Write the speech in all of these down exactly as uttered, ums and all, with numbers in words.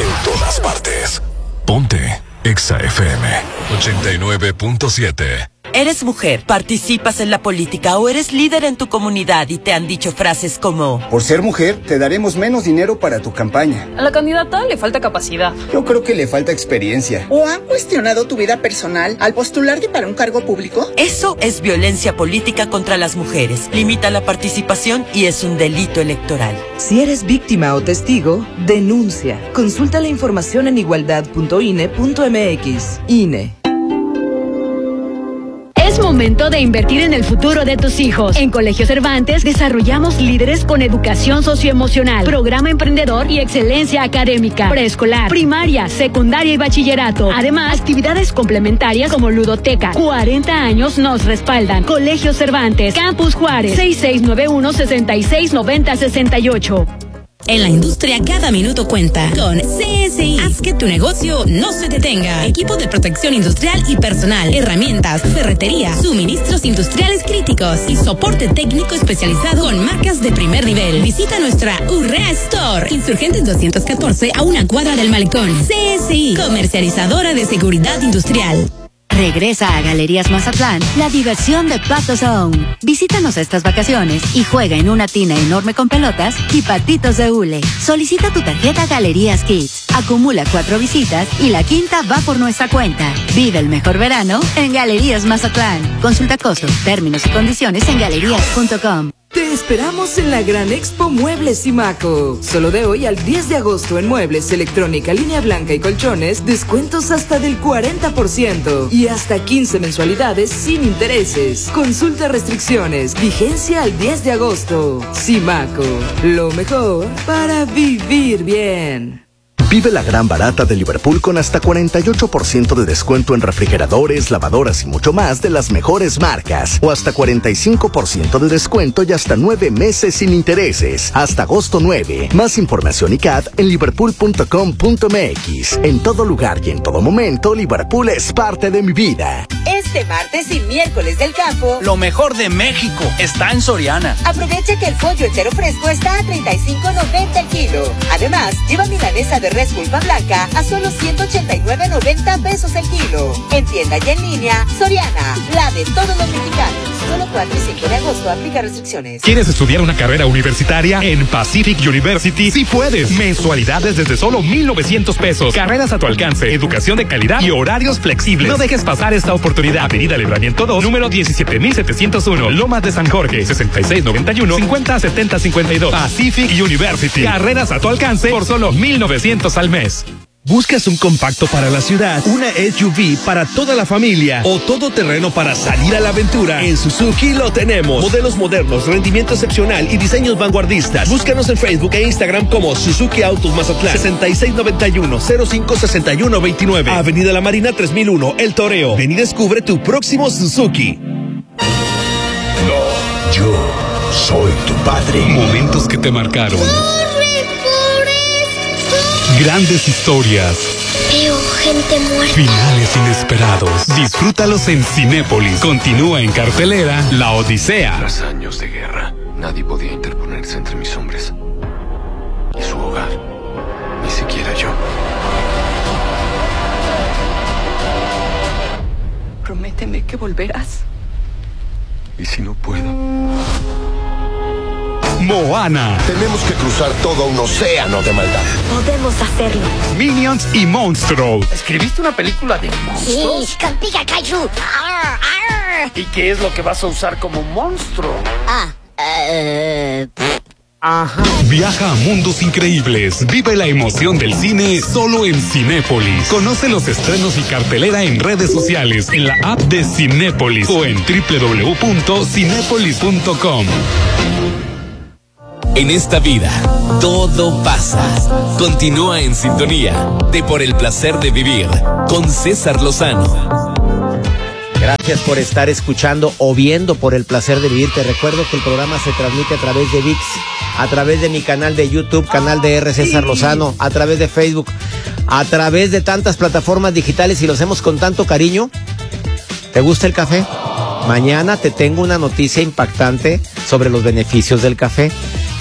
En todas partes. Ponte Exa F M ochenta y nueve punto siete. Eres mujer, participas en la política o eres líder en tu comunidad y te han dicho frases como: por ser mujer, te daremos menos dinero para tu campaña. A la candidata le falta capacidad. Yo creo que le falta experiencia. ¿O han cuestionado tu vida personal al postularte para un cargo público? Eso es violencia política contra las mujeres. Limita la participación y es un delito electoral. Si eres víctima o testigo, denuncia. Consulta la información en igualdad punto I N E punto M X. I N E. Es momento de invertir en el futuro de tus hijos. En Colegio Cervantes desarrollamos líderes con educación socioemocional, programa emprendedor y excelencia académica, preescolar, primaria, secundaria y bachillerato. Además, actividades complementarias como ludoteca. cuarenta años nos respaldan. Colegio Cervantes, Campus Juárez, seis seis nueve uno, seis seis nueve cero, seis ocho. En la industria cada minuto cuenta. Con C S I, haz que tu negocio no se detenga. Equipo de protección industrial y personal, herramientas, ferretería, suministros industriales críticos y soporte técnico especializado con marcas de primer nivel. Visita nuestra Urrea Store, Insurgentes doscientos catorce, a una cuadra del Malecón. C S I, comercializadora de seguridad industrial. Regresa a Galerías Mazatlán la diversión de Pato Zone. Visítanos estas vacaciones y juega en una tina enorme con pelotas y patitos de hule. Solicita tu tarjeta Galerías Kids. Acumula cuatro visitas y la quinta va por nuestra cuenta. Vive el mejor verano en Galerías Mazatlán. Consulta costos, términos y condiciones en galerías punto com. Te esperamos en la Gran Expo Muebles Simaco. Solo de hoy al diez de agosto en muebles, electrónica, línea blanca y colchones, descuentos hasta del cuarenta por ciento y hasta quince mensualidades sin intereses. Consulta restricciones. Vigencia al diez de agosto. Simaco, lo mejor para vivir bien. Vive la gran barata de Liverpool con hasta cuarenta y ocho por ciento de descuento en refrigeradores, lavadoras y mucho más de las mejores marcas. O hasta cuarenta y cinco por ciento de descuento y hasta nueve meses sin intereses. Hasta agosto nueve. Más información y C A D en liverpool punto com punto m x. En todo lugar y en todo momento, Liverpool es parte de mi vida. Este martes y miércoles del campo, lo mejor de México está en Soriana. Aprovecha que el pollo entero fresco está a treinta y cinco noventa el kilo. Además, lleva milanesa de res pulpa blanca a solo ciento ochenta y nueve noventa pesos el kilo. En tienda y en línea, Soriana, la de todos los mexicanos. Solo cuatro y cinco de agosto, aplica restricciones. ¿Quieres estudiar una carrera universitaria? En Pacific University sí puedes. Mensualidades desde solo mil novecientos pesos. Carreras a tu alcance, educación de calidad y horarios flexibles. No dejes pasar esta oportunidad. Avenida Libramiento dos, número diecisiete mil setecientos uno, Lomas de San Jorge, sesenta y seis noventa y uno, cincuenta setenta cincuenta y dos. Pacific University. Carreras a tu alcance por solo mil novecientos al mes. ¿Buscas un compacto para la ciudad, una S U V para toda la familia o todoterreno para salir a la aventura? En Suzuki lo tenemos. Modelos modernos, rendimiento excepcional y diseños vanguardistas. Búscanos en Facebook e Instagram como Suzuki Autos Mazatlán, sesenta y seis noventa y uno, cero cinco sesenta y uno veintinueve. Avenida La Marina tres mil uno, El Toreo. Ven y descubre tu próximo Suzuki. No, yo soy tu padre. Momentos que te marcaron. Grandes historias. Veo gente muerta. Finales inesperados. Disfrútalos en Cinépolis. Continúa en cartelera La Odisea. Tras años de guerra, nadie podía interponerse entre mis hombres y su hogar. Ni siquiera yo. Prométeme que volverás. ¿Y si no puedo? Moana. Tenemos que cruzar todo un océano de maldad. Podemos hacerlo. Minions y Monstruo. ¿Escribiste una película de monstruos? Sí, con Pika Kaiju. Arr, arr. ¿Y qué es lo que vas a usar como monstruo? Ah, eh... Ajá. Viaja a mundos increíbles. Vive la emoción del cine solo en Cinépolis. Conoce los estrenos y cartelera en redes sociales, en la app de Cinépolis o en doble u doble u doble u punto cinépolis punto com. En esta vida, todo pasa. Continúa en sintonía de Por el Placer de Vivir con César Lozano. Gracias por estar escuchando o viendo Por el Placer de Vivir. Te recuerdo que el programa se transmite a través de ViX, a través de mi canal de YouTube, canal de R. César Lozano, a través de Facebook, a través de tantas plataformas digitales y lo hacemos con tanto cariño. ¿Te gusta el café? Mañana te tengo una noticia impactante sobre los beneficios del café.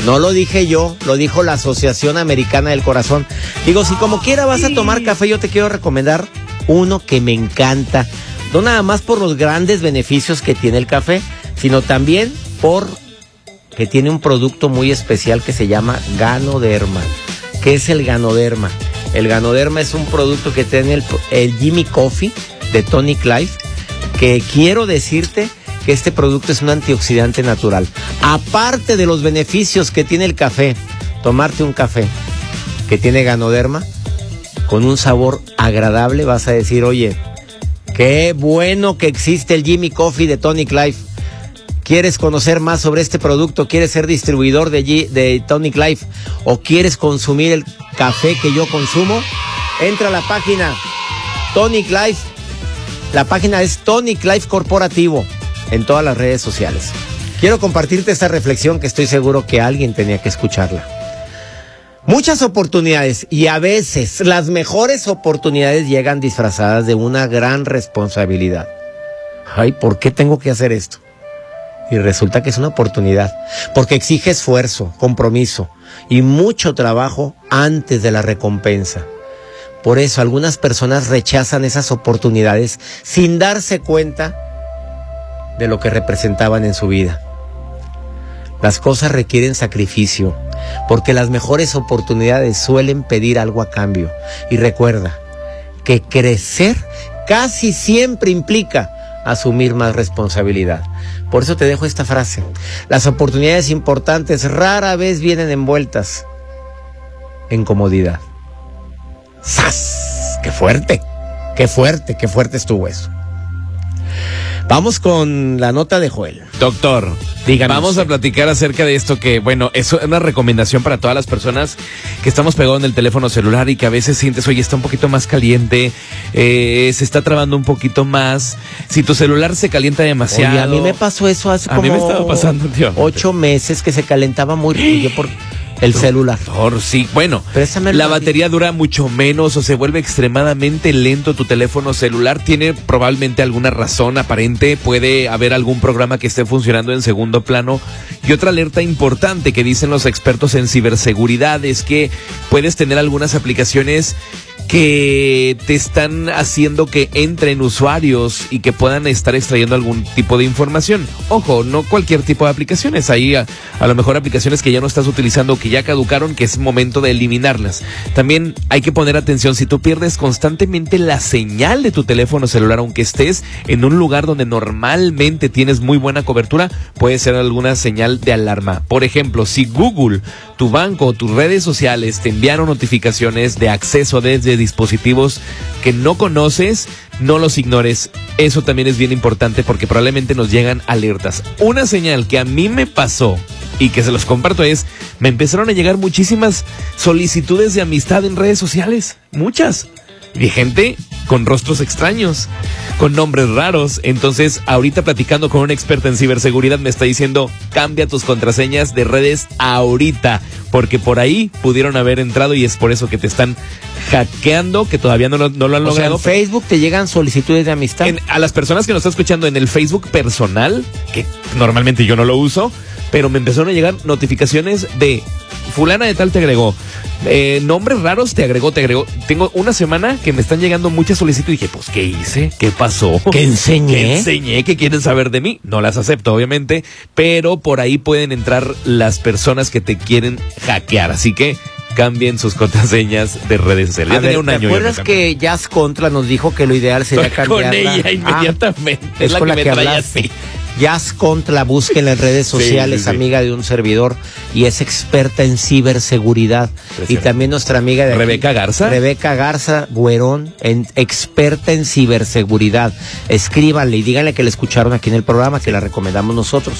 No lo dije yo, lo dijo la Asociación Americana del Corazón. Digo, si como quiera vas a tomar café, yo te quiero recomendar uno que me encanta. No nada más por los grandes beneficios que tiene el café, sino también por que tiene un producto muy especial que se llama Ganoderma. ¿Qué es el Ganoderma? El Ganoderma es un producto que tiene el, el Jimmy Coffee de Tonic Life, que quiero decirte que este producto es un antioxidante natural. Aparte de los beneficios que tiene el café, tomarte un café que tiene Ganoderma, con un sabor agradable, vas a decir, oye, qué bueno que existe el Jimmy Coffee de Tonic Life. ¿Quieres conocer más sobre este producto? ¿Quieres ser distribuidor de, G- de Tonic Life? ¿O quieres consumir el café que yo consumo? Entra a la página Tonic Life. La página es Tonic Life Corporativo en todas las redes sociales. Quiero compartirte esta reflexión que estoy seguro que alguien tenía que escucharla. Muchas oportunidades, y a veces las mejores oportunidades llegan disfrazadas de una gran responsabilidad. Ay, ¿por qué tengo que hacer esto? Y resulta que es una oportunidad, porque exige esfuerzo, compromiso y mucho trabajo antes de la recompensa. Por eso algunas personas rechazan esas oportunidades sin darse cuenta de lo que representaban en su vida. Las cosas requieren sacrificio, porque las mejores oportunidades suelen pedir algo a cambio. Y recuerda que crecer casi siempre implica asumir más responsabilidad. Por eso te dejo esta frase: las oportunidades importantes rara vez vienen envueltas en comodidad. ¡Sas! ¡Qué fuerte! ¡Qué fuerte! ¡Qué fuerte estuvo eso! Vamos con la nota de Joel. Doctor, dígame vamos usted. a platicar acerca de esto que, bueno, es una recomendación para todas las personas que estamos pegados en el teléfono celular y que a veces sientes, oye, está un poquito más caliente, eh, se está trabando un poquito más. Si tu celular se calienta demasiado. Oye, a mí me pasó eso hace a como mí me estaba pasando, tío. ocho meses que se calentaba muy rápido por el celular. Doctor, sí, bueno, Présame la el batería dura mucho menos o se vuelve extremadamente lento tu teléfono celular. Tiene probablemente alguna razón aparente, puede haber algún programa que esté funcionando en segundo plano. Y otra alerta importante que dicen los expertos en ciberseguridad es que puedes tener algunas aplicaciones que te están haciendo que entren usuarios y que puedan estar extrayendo algún tipo de información. Ojo, no cualquier tipo de aplicaciones. Ahí a, a lo mejor aplicaciones que ya no estás utilizando, que ya caducaron, que es momento de eliminarlas. También hay que poner atención si tú pierdes constantemente la señal de tu teléfono celular, aunque estés en un lugar donde normalmente tienes muy buena cobertura, puede ser alguna señal de alarma. Por ejemplo, si Google, tu banco o tus redes sociales te enviaron notificaciones de acceso desde dispositivos que no conoces, no los ignores. Eso también es bien importante porque probablemente nos llegan alertas. Una señal que a mí me pasó y que se los comparto es, me empezaron a llegar muchísimas solicitudes de amistad en redes sociales, muchas, de gente con rostros extraños, con nombres raros. Entonces, ahorita platicando con una experta en ciberseguridad me está diciendo, cambia tus contraseñas de redes ahorita, porque por ahí pudieron haber entrado y es por eso que te están hackeando, que todavía no lo, no lo han O logrado. sea, en Facebook te llegan solicitudes de amistad. En, a las personas que nos están escuchando en el Facebook personal, que normalmente yo no lo uso, pero me empezaron a llegar notificaciones de fulana de tal te agregó, eh, nombres raros te agregó, te agregó. Tengo una semana que me están llegando muchas solicitudes y dije, pues, ¿qué hice? ¿Qué pasó? ¿Qué enseñé? ¿Qué enseñé? ¿Qué quieren saber de mí? No las acepto, obviamente, pero por ahí pueden entrar las personas que te quieren hackear, así que cambien sus contraseñas de redes sociales. Ya A tenía ver, un ¿te año. acuerdas que Jazz Contra nos dijo que lo ideal sería Estoy cambiarla? con ella inmediatamente. Ah, es, es la con que la me que trae hablaste. así. Jazz Contra, búsquenla en redes Sí, sociales, sí, sí. amiga de un servidor, y es experta en ciberseguridad. Y también nuestra amiga de aquí, Rebeca Garza. Rebeca Garza Güerón, en, experta en ciberseguridad. Escríbanle y díganle que la escucharon aquí en el programa, que la recomendamos nosotros.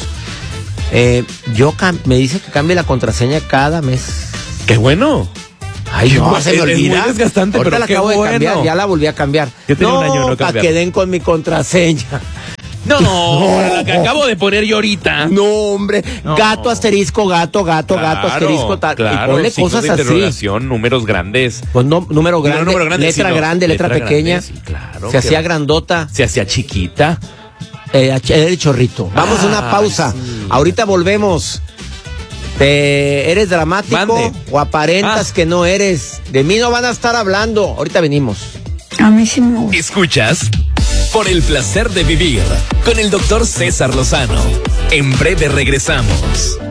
Eh, yo cam- me dice que cambie la contraseña cada mes. ¡Qué bueno! Ay, no, Es- se me es olvida. muy desgastante, Ahorita pero la qué acabo de bueno. cambiar, ya la volví a cambiar. Yo tenía no, un año de no para cambiarla. que den con mi contraseña. No, la que acabo de poner yo ahorita. No, hombre. No. Gato, asterisco, gato, gato, gato, asterisco, tal. Claro, y ponle signos cosas de así. interrogación, números grandes. Pues no, número grande, número grande, letra sí, no. grande, letra, Letra pequeña. grande, sí, claro, se hacía que- grandota. Se hacía chiquita. Eh, era el chorrito. Vamos a una Ay, pausa. sí. Ahorita volvemos. ¿Te eres dramático Mande. o aparentas Ah. que no eres? De mí no van a estar hablando. Ahorita venimos. A mí sí me gusta. ¿Escuchas? Por el placer de vivir con el doctor César Lozano. En breve regresamos.